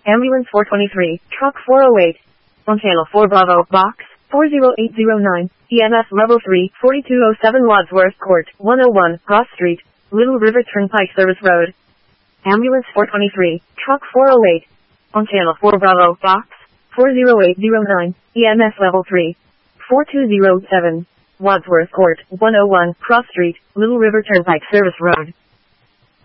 Ambulance 423, Truck 408. On Channel 4 Bravo, Box 40809, EMS Level 3, 4207 Wadsworth Court, 101, Cross Street, Little River Turnpike Service Road. Ambulance 423, Truck 408. On Channel 4 Bravo, Box 40809, EMS Level 3, 4207, Wadsworth Court, 101, Cross Street, Little River Turnpike Service Road.